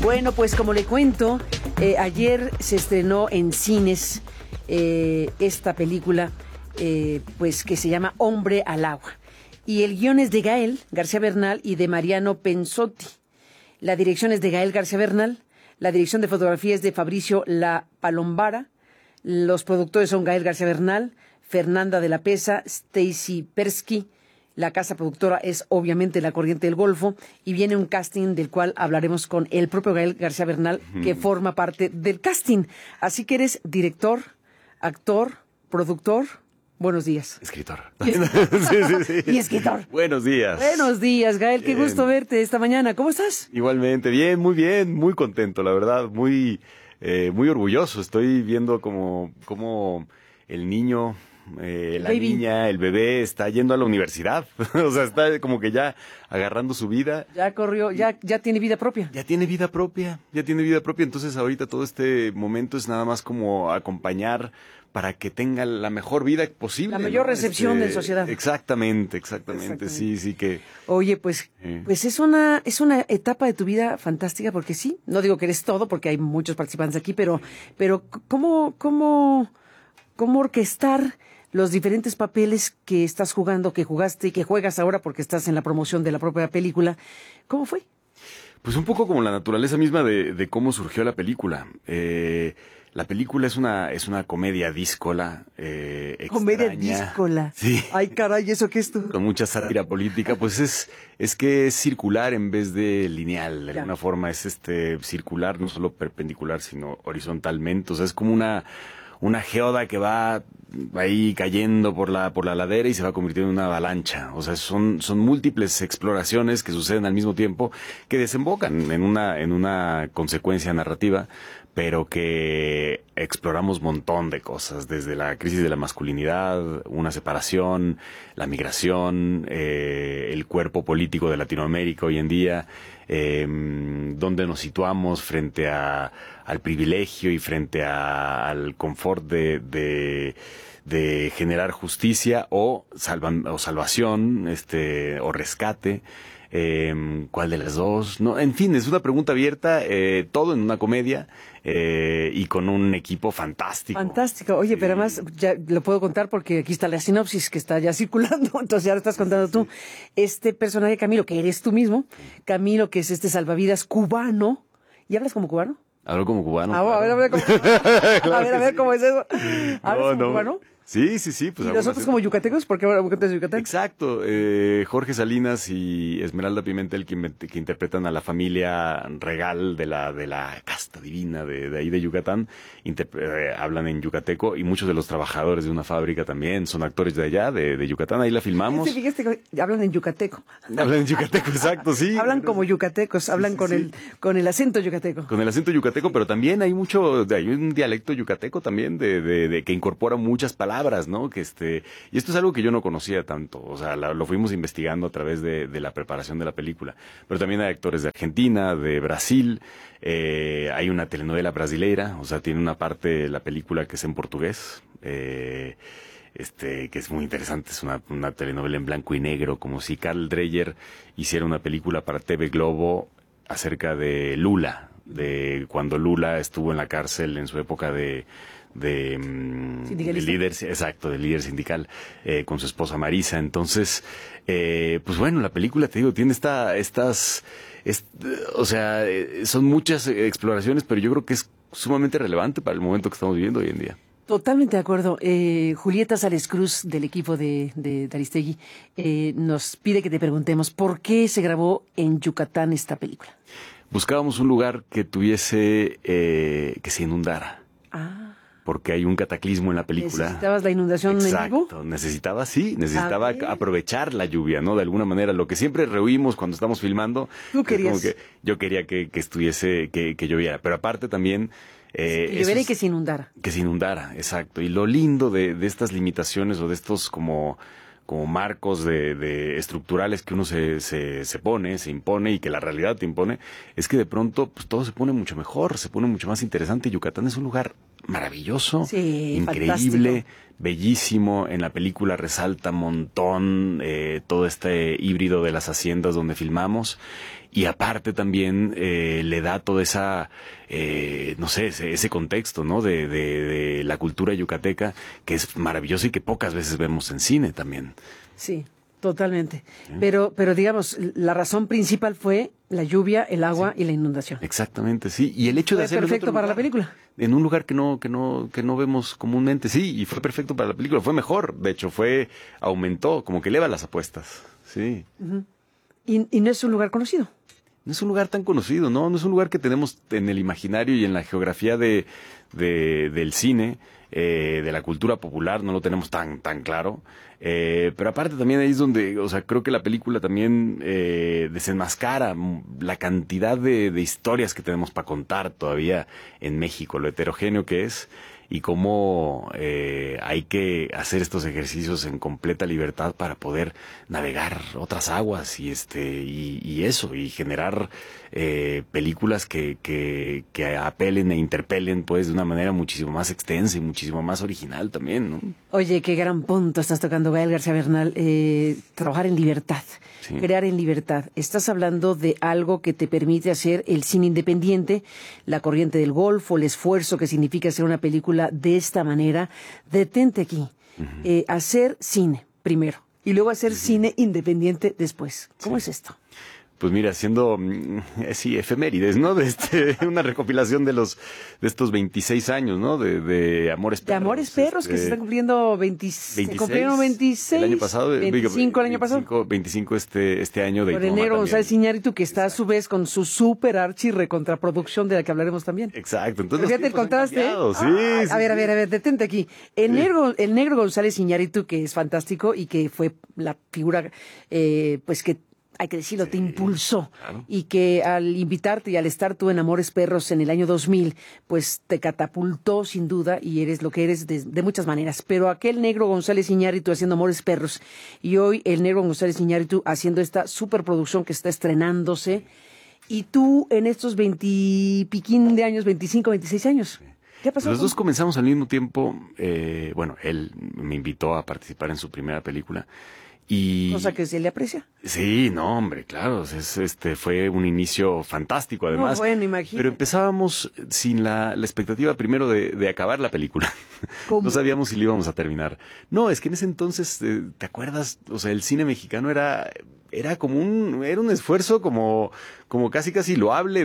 Bueno, pues como le cuento, ayer se estrenó en cines esta película, pues que se llama Hombre al agua. Y el guión es de Gael García Bernal y de Mariano Pensotti. La dirección es de Gael García Bernal. La dirección de fotografía es de Fabricio La Palombara. Los productores son Gael García Bernal, Fernanda de la Pesa, Stacy Persky. La casa productora es obviamente La Corriente del Golfo y viene un casting del cual hablaremos con el propio Gael García Bernal, que forma parte del casting. Así que eres director, actor, productor. Buenos días. Escritor. Sí. Y escritor. Buenos días. Buenos días, Gael. Qué gusto verte esta mañana. ¿Cómo estás? Igualmente, bien, muy contento, la verdad, muy orgulloso. Estoy viendo como el niño, la Baby. niña, el bebé está yendo a la universidad. O sea, está como que ya agarrando su vida. Ya corrió, ya tiene vida propia. Ya tiene vida propia. Entonces ahorita todo este momento es nada más como acompañar para que tenga la mejor vida posible. La mayor recepción de sociedad. Exactamente. Sí que. Oye, pues es una etapa de tu vida fantástica, porque sí, no digo que eres todo, porque hay muchos participantes aquí, pero ¿cómo orquestar los diferentes papeles que estás jugando, que jugaste y que juegas ahora porque estás en la promoción de la propia película? ¿Cómo fue? Pues un poco como la naturaleza misma de cómo surgió la película. La película es una comedia díscola, extraña. Comedia díscola. Sí. Ay, caray, ¿eso qué es tú? Con mucha sátira política, pues es que es circular en vez de lineal. De alguna forma es circular, no solo perpendicular, sino horizontalmente. O sea, es como una geoda que va ahí cayendo por la ladera y se va convirtiendo en una avalancha. O sea, son múltiples exploraciones que suceden al mismo tiempo, que desembocan en una consecuencia narrativa, pero que exploramos montón de cosas, desde la crisis de la masculinidad, una separación, la migración, el cuerpo político de Latinoamérica hoy en día, dónde nos situamos frente al privilegio y frente al confort de generar justicia o salvación, o rescate. ¿Cuál de las dos? No, en fin, es una pregunta abierta, todo en una comedia, y con un equipo fantástico. Fantástico. Oye, pero además ya lo puedo contar porque aquí está la sinopsis que está ya circulando, entonces ya lo estás contando tú. Este personaje Camilo, que eres tú mismo, Camilo, que es este salvavidas cubano, ¿y hablas como cubano? Hablo como cubano. A ver, a ver, ¿cómo es eso? ¿Hablas como cubano? Sí. Pues ¿Y nosotros como yucatecos? ¿Por qué ahora de Yucatán? Exacto. Jorge Salinas y Esmeralda Pimentel, que interpretan a la familia regal de la casta divina de ahí de Yucatán, hablan en yucateco, y muchos de los trabajadores de una fábrica también son actores de allá, de Yucatán. Ahí la filmamos. Sí, fíjate, hablan en yucateco. Hablan en yucateco, exacto, sí. Hablan como yucatecos, hablan con el acento yucateco. Con el acento yucateco, pero también hay un dialecto yucateco también de que incorpora muchas palabras, ¿no? Y esto es algo que yo no conocía tanto, o sea, lo fuimos investigando a través de la preparación de la película, pero también hay actores de Argentina, de Brasil, hay una telenovela brasileira, o sea, tiene una parte de la película que es en portugués, que es muy interesante, es una telenovela en blanco y negro, como si Carl Dreyer hiciera una película para TV Globo acerca de Lula, de cuando Lula estuvo en la cárcel en su época de líder, exacto, de líder sindical, con su esposa Marisa. Entonces, pues bueno, la película, te digo, tiene son muchas exploraciones, pero yo creo que es sumamente relevante para el momento que estamos viviendo hoy en día. Totalmente de acuerdo. Julieta Sales Cruz, del equipo de Aristegui, nos pide que te preguntemos ¿por qué se grabó en Yucatán esta película? Buscábamos un lugar que tuviese, que se inundara. Porque hay un cataclismo en la película. ¿Necesitabas la inundación en vivo? Exacto, necesitaba aprovechar la lluvia, ¿no? De alguna manera, lo que siempre rehuimos cuando estamos filmando. ¿Tú querías? Como que yo quería que estuviese, que lloviera, pero aparte también... que lloviera y que se inundara. Que se inundara, exacto. Y lo lindo de estas limitaciones o de estos como marcos de estructurales que uno se pone, se impone y que la realidad te impone, es que de pronto pues todo se pone mucho mejor, se pone mucho más interesante. Yucatán es un lugar maravilloso, sí, increíble, fantástico. bellísimo. En la película resalta un montón todo este híbrido de las haciendas donde filmamos. Y aparte también le da toda esa, no sé, ese contexto, ¿no? De la cultura yucateca, que es maravilloso y que pocas veces vemos en cine también. Sí, totalmente. Pero digamos, la razón principal fue la lluvia, el agua y la inundación. Exactamente, sí. Y el hecho de Fue hacerlo en perfecto otro para la lugar, película. en un lugar que no vemos comúnmente, sí, y fue perfecto para la película, fue mejor, de hecho, aumentó, como que eleva las apuestas, sí. Y no es un lugar conocido. No es un lugar tan conocido, ¿no? No es un lugar que tenemos en el imaginario y en la geografía del cine, de la cultura popular, no lo tenemos tan claro. Pero aparte también ahí es donde, o sea, creo que la película también desenmascara la cantidad de historias que tenemos para contar todavía en México, lo heterogéneo que es. Y cómo hay que hacer estos ejercicios en completa libertad para poder navegar otras aguas y eso, y generar películas que apelen e interpelen pues de una manera muchísimo más extensa y muchísimo más original también, ¿no? Oye, qué gran punto estás tocando, Gael García Bernal. Trabajar en libertad, Sí. crear en libertad. Estás hablando de algo que te permite hacer el cine independiente, la corriente del Golfo, el esfuerzo que significa hacer una película de esta manera. Detente aquí. Hacer cine primero y luego hacer cine independiente después. ¿Cómo es esto? Pues mira, haciendo, sí, efemérides, ¿no? Una recopilación de estos 26 años, ¿no? De Amores De Perros. Amores Perros, que se están cumpliendo 26. Se cumplieron 26. El año pasado. 25 el año pasado. 25 este año de Por tu mamá Negro González también. Iñárritu, que está a su vez con su super archi recontraproducción de la que hablaremos también. Exacto. Entonces, Fíjate el contraste. Sí, Ay, sí, a ver, sí. detente aquí. El negro González Iñárritu, que es fantástico y que fue la figura, pues que hay que decirlo, te impulsó. Claro. Y que al invitarte y al estar tú en Amores Perros en el año 2000, pues te catapultó sin duda y eres lo que eres de muchas maneras. Pero aquel negro González Iñárritu haciendo Amores Perros y hoy el negro González Iñárritu haciendo esta superproducción que está estrenándose y tú en estos 20 piquín de años, 25, 26 años. ¿Qué ha pasado? Los dos comenzamos al mismo tiempo. Bueno, él me invitó a participar en su primera película. Y Cosa que se le aprecia. sí, no, hombre, claro, fue un inicio fantástico además. No, bueno, imagínate. Pero empezábamos sin la expectativa primero de acabar la película. ¿Cómo? No sabíamos si la íbamos a terminar. No, es que en ese entonces, ¿te acuerdas? O sea, el cine mexicano era como era un esfuerzo como casi loable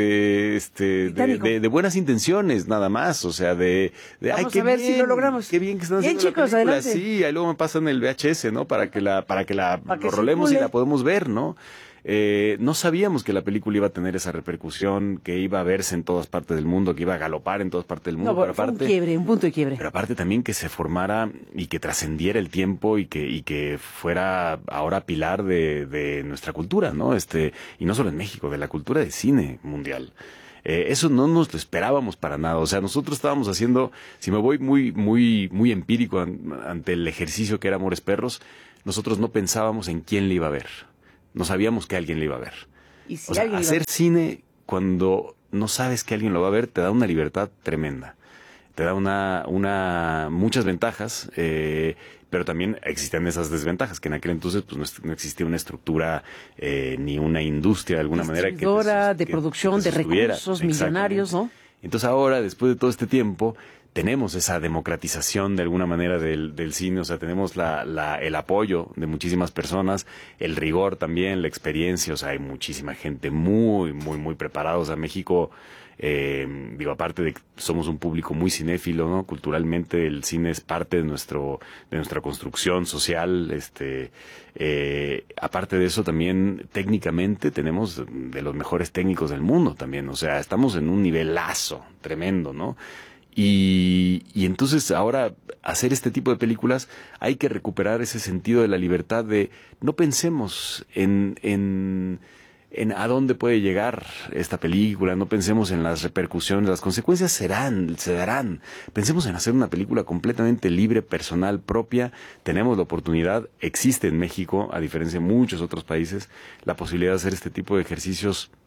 de buenas intenciones, nada más, o sea, ay, Vamos qué a ver bien, si lo logramos. qué bien que están Bien, haciendo chicos, la película. adelante. Sí, ahí luego me pasan el VHS, ¿no? Para que lo rolemos y circule. la podemos ver, ¿no? No sabíamos que la película iba a tener esa repercusión, que iba a verse en todas partes del mundo, que iba a galopar en todas partes del mundo. No, pero fue un aparte, quiebre, un punto de quiebre. pero aparte también que se formara y que trascendiera el tiempo y que fuera ahora pilar de nuestra cultura, ¿no? Y no solo en México, de la cultura de cine mundial. Eso no nos lo esperábamos para nada. O sea, nosotros estábamos haciendo, si me voy muy empírico ante el ejercicio que era Amores Perros, nosotros no pensábamos en quién le iba a ver. No sabíamos que alguien le iba a ver. Y si O sea, alguien iba a- hacer cine cuando no sabes que alguien lo va a ver te da una libertad tremenda. Te da muchas ventajas, pero también existen esas desventajas, que en aquel entonces pues no existía una estructura ni una industria de alguna manera Distribuidora, de producción, de sostuviera. recursos Exactamente. millonarios, ¿no? Entonces ahora, después de todo este tiempo, tenemos esa democratización de alguna manera del cine, o sea, tenemos el apoyo de muchísimas personas, el rigor también, la experiencia, o sea, hay muchísima gente muy preparada, o sea, México, aparte de que somos un público muy cinéfilo, ¿no? Culturalmente el cine es parte de nuestra construcción social, aparte de eso también técnicamente tenemos de los mejores técnicos del mundo también, o sea, estamos en un nivelazo tremendo, ¿no? Y entonces ahora hacer este tipo de películas hay que recuperar ese sentido de la libertad de no pensemos en a dónde puede llegar esta película, no pensemos en las repercusiones, las consecuencias se darán. Pensemos en hacer una película completamente libre, personal, propia. Tenemos la oportunidad, existe en México, a diferencia de muchos otros países, la posibilidad de hacer este tipo de ejercicios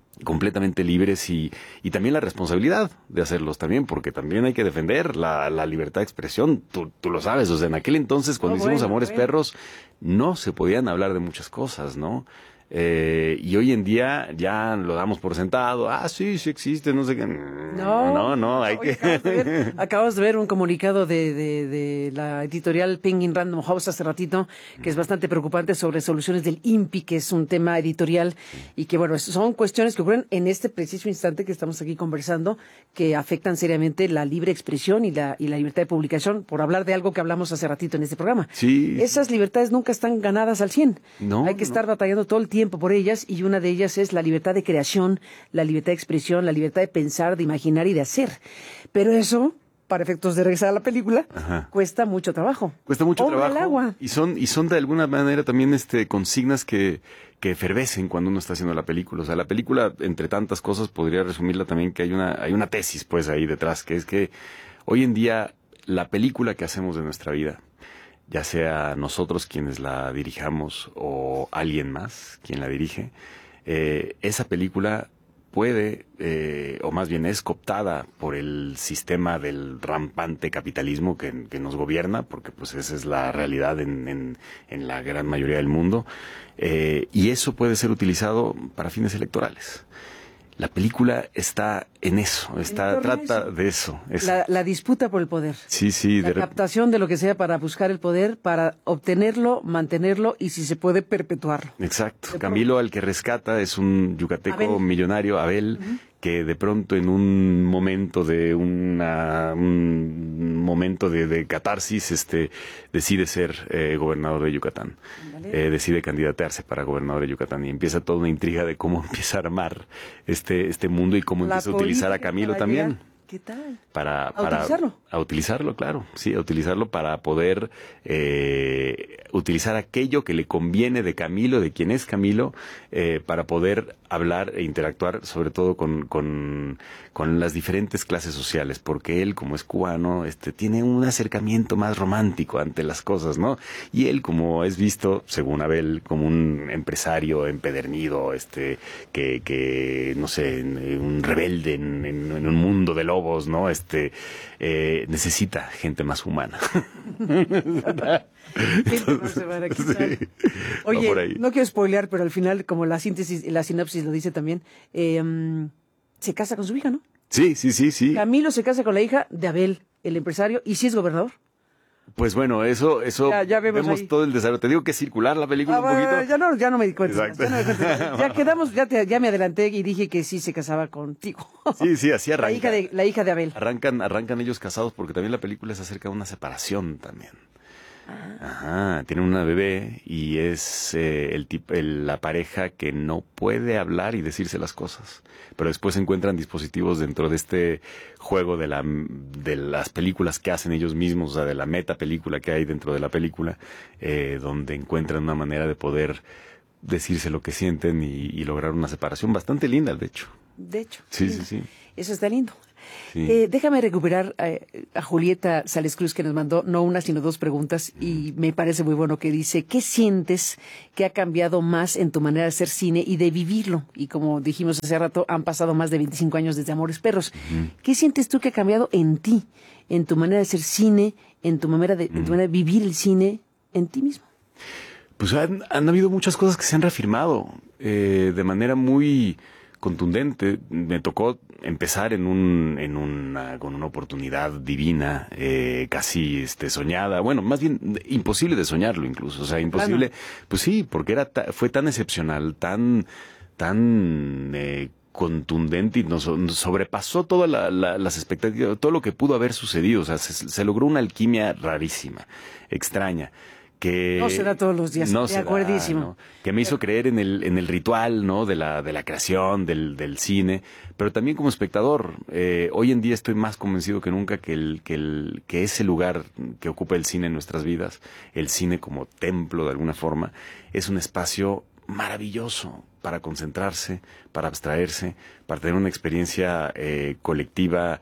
completamente libres y también la responsabilidad de hacerlos también, porque también hay que defender la libertad de expresión. Tú lo sabes, o sea, en aquel entonces cuando hicimos Amores Perros no se podían hablar de muchas cosas, ¿no? Y hoy en día ya lo damos por sentado. Sí existe, no sé qué. No, hay que... Acabas de ver un comunicado de la editorial Penguin Random House hace ratito, que es bastante preocupante, sobre soluciones del INPI, que es un tema editorial, y que, bueno, son cuestiones que ocurren en este preciso instante que estamos aquí conversando, que afectan seriamente la libre expresión y la libertad de publicación, por hablar de algo que hablamos hace ratito en este programa. Sí. Esas libertades nunca están ganadas al 100. No, hay que estar batallando todo el tiempo por ellas, y una de ellas es la libertad de creación, la libertad de expresión, la libertad de pensar, de imaginar y de hacer. Pero eso, para efectos de regresar a la película, cuesta mucho trabajo. Cuesta mucho Hombre trabajo. al agua. Y son de alguna manera también consignas que efervescen cuando uno está haciendo la película. O sea, la película, entre tantas cosas, podría resumirla también que hay una tesis pues ahí detrás, que es que hoy en día la película que hacemos de nuestra vida, ya sea nosotros quienes la dirijamos o alguien más quien la dirige, esa película puede, o más bien es cooptada por el sistema del rampante capitalismo que nos gobierna, porque pues esa es la realidad en la gran mayoría del mundo, y eso puede ser utilizado para fines electorales. La película está en eso, trata de eso. La disputa por el poder. Sí. La captación de lo que sea para buscar el poder, para obtenerlo, mantenerlo y, si se puede, perpetuarlo. Exacto. Camilo, al que rescata, es un yucateco millonario, Abel, que de pronto en un momento de de catarsis, decide ser gobernador de Yucatán. Decide candidatearse para gobernador de Yucatán y empieza toda una intriga de cómo empieza a armar este mundo y cómo empieza a utilizar a Camilo también. ¿Qué tal? Para utilizarlo. A utilizarlo, claro. Sí, a utilizarlo para poder utilizar aquello que le conviene de Camilo, de quien es Camilo, para poder hablar e interactuar sobre todo con las diferentes clases sociales, porque él, como es cubano, tiene un acercamiento más romántico ante las cosas, ¿no? Y él, como es visto, según Abel, como un empresario empedernido, que no sé, un rebelde en un mundo de lobos, ¿no? Necesita gente más humana. Oye, no quiero spoilear, pero al final, como la sinopsis lo dice también, se casa con su hija, ¿no? Sí. Camilo se casa con la hija de Abel, el empresario, y sí es gobernador. Pues bueno, eso ya vemos todo el desarrollo. Te digo que es circular la película un poquito. Ya no me di cuenta. Exacto. Ya quedamos, ya me adelanté y dije que sí se casaba contigo. Sí, así arranca. La hija de Abel. Arrancan ellos casados, porque también la película se acerca a una separación también. Tienen una bebé y es la pareja que no puede hablar y decirse las cosas, pero después encuentran dispositivos dentro de este juego de las películas que hacen ellos mismos, o sea, de la meta película que hay dentro de la película, donde encuentran una manera de poder decirse lo que sienten y lograr una separación bastante linda, de hecho. Sí. Eso está lindo. Sí. Déjame recuperar a Julieta Sales Cruz, que nos mandó no una sino dos preguntas, y me parece muy bueno, que dice: ¿qué sientes que ha cambiado más en tu manera de hacer cine y de vivirlo? Y como dijimos hace rato, han pasado más de 25 años desde Amores Perros. ¿Qué sientes tú que ha cambiado en ti, en tu manera de hacer cine, en tu manera de vivir el cine, en ti mismo? Pues han habido muchas cosas que se han reafirmado de manera muy contundente. Me tocó empezar con una oportunidad divina, casi soñada, bueno, más bien imposible de soñarlo incluso, o sea, imposible, pues sí, porque fue tan excepcional, tan contundente, y nos sobrepasó todas las expectativas, todo lo que pudo haber sucedido. O sea, se logró una alquimia rarísima, extraña, que no se da todos los días, de acuerdísimo. ¿no? Que me hizo creer en el ritual, ¿no? de la creación, del cine, pero también como espectador. Hoy en día estoy más convencido que nunca que ese lugar que ocupa el cine en nuestras vidas, el cine como templo de alguna forma, es un espacio maravilloso para concentrarse, para abstraerse, para tener una experiencia colectiva,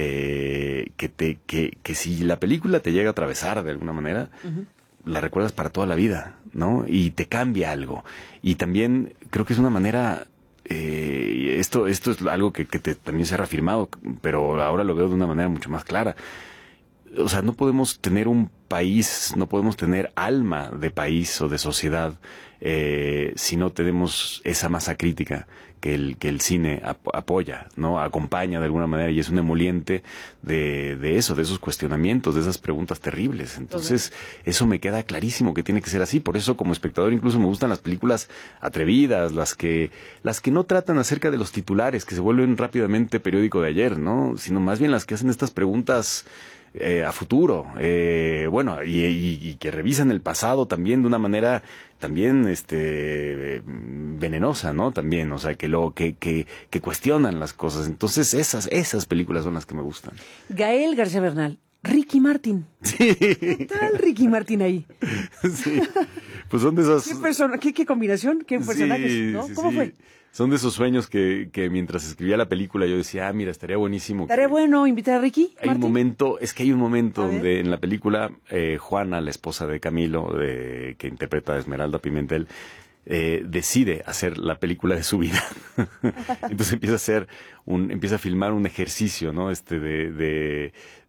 que si la película te llega a atravesar de alguna manera, la recuerdas para toda la vida, ¿no? Y te cambia algo. Y también creo que es una manera esto es algo que también se ha reafirmado, pero ahora lo veo de una manera mucho más clara. O sea, no podemos tener un país, no podemos tener alma de país o de sociedad si no tenemos esa masa crítica que el cine apoya, ¿no? Acompaña de alguna manera y es un emoliente de eso, de esos cuestionamientos, de esas preguntas terribles. Entonces, eso me queda clarísimo que tiene que ser así. Por eso, como espectador, incluso me gustan las películas atrevidas, las que no tratan acerca de los titulares, que se vuelven rápidamente periódico de ayer, ¿no? Sino más bien las que hacen estas preguntas a futuro, bueno, y que revisan el pasado también de una manera también venenosa, ¿no? También, o sea, que cuestionan las cosas. Entonces, esas películas son las que me gustan. Gael García Bernal, Ricky Martin. Sí. ¿Qué tal Ricky Martin ahí? Sí. Pues son de esas... ¿Qué combinación? ¿Qué personajes? Sí, ¿No? sí, ¿Cómo sí. fue? Son de esos sueños que mientras escribía la película yo decía, mira, estaría buenísimo. ¿Estaría bueno invitar a Ricky Hay Martin? un momento A ver. donde en la película Juana, la esposa de Camilo, que interpreta a Esmeralda Pimentel, decide hacer la película de su vida. Entonces empieza a filmar un ejercicio, ¿no? De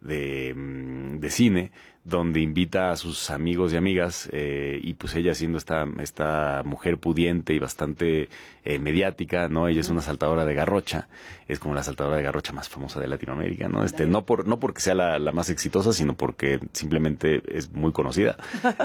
cine, donde invita a sus amigos y amigas, y pues ella siendo esta mujer pudiente y bastante mediática, ¿no? Ella es una saltadora de garrocha, es como la saltadora de garrocha más famosa de Latinoamérica, ¿no? No porque sea la más exitosa, sino porque simplemente es muy conocida.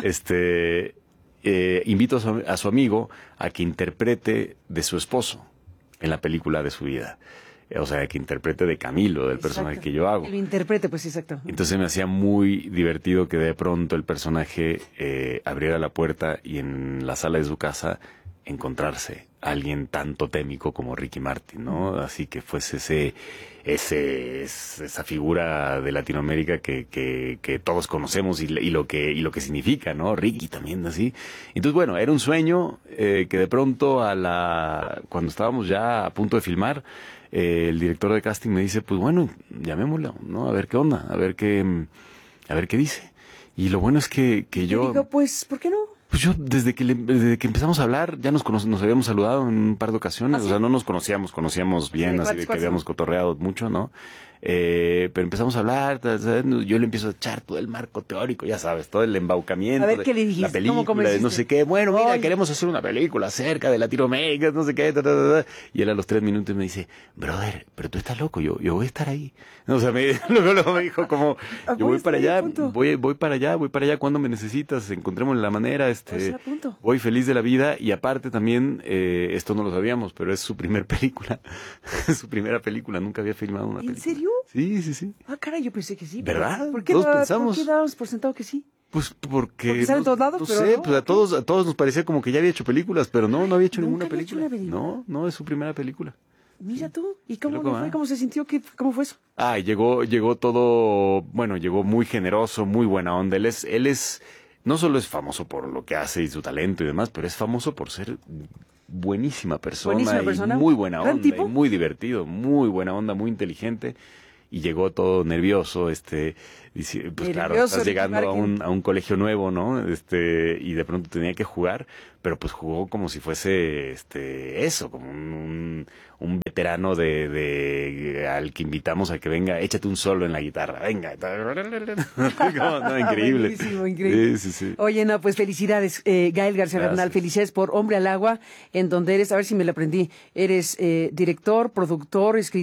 Invito a su amigo a que interprete de su esposo en la película de su vida. O sea, que interprete de Camilo, del personaje que yo hago. Que lo interprete, pues exacto. Entonces me hacía muy divertido que de pronto el personaje abriera la puerta y en la sala de su casa encontrarse a alguien tan totémico como Ricky Martin, ¿no? Así que fuese esa figura de Latinoamérica que todos conocemos y lo que significa, ¿no? Ricky también, así. Entonces, bueno, era un sueño que de pronto cuando estábamos ya a punto de filmar, el director de casting me dice, pues bueno, llamémoslo, ¿no? A ver qué onda, a ver qué dice. Y lo bueno es que yo... Digo, pues, ¿por qué no? Pues yo, desde que empezamos a hablar, ya nos habíamos saludado en un par de ocasiones. ¿Ah, sí? O sea, no nos conocíamos bien, así de que habíamos cotorreado mucho, ¿no? Pero empezamos a hablar, yo le empiezo a echar todo el marco teórico, ya sabes, todo el embaucamiento. A ver, ¿qué le dijiste? La película, ¿Cómo de no sé qué. Bueno, mira, queremos hacer una película acerca de Latinoamérica, no sé qué. Y él a los 3 minutos me dice, brother, pero tú estás loco, yo voy a estar ahí. O sea, luego me dijo como, yo voy para allá, voy para allá, cuando me necesitas, encontremos la manera, voy feliz de la vida. Y aparte también, esto no lo sabíamos, pero es su primer película, su primera película, nunca había filmado una película. ¿En serio? Sí. Ah, caray, yo pensé que sí. ¿Verdad? ¿Por qué Todos pensamos. ¿Por qué dábamos por sentado que sí? Pues porque sale en todos lados, no pero sé, no, pues a todos nos parecía como que ya había hecho películas, pero no había hecho ninguna había hecho película. una película. No, es su primera película. Mira tú, ¿y cómo loco, le fue? ¿eh? ¿Cómo se sintió? ¿Cómo fue eso? Llegó todo, bueno, llegó muy generoso, muy buena onda. Él es, no solo es famoso por lo que hace y su talento y demás, pero es famoso por ser buenísima persona, y muy buena ¿Gran onda, tipo? y muy divertido, muy buena onda, muy inteligente. Y llegó todo nervioso, dice, pues claro, Nervioso, estás llegando Ricky a un colegio nuevo, ¿no? Y de pronto tenía que jugar, pero pues jugó como si fuese, eso, como un veterano al que invitamos a que venga, échate un solo en la guitarra, venga. No, increíble. Buenísimo, increíble. Sí. Oye, no, pues felicidades, Gael García Bernal, felicidades por Hombre al Agua, en donde eres, a ver si me lo aprendí, eres director, productor, escritor.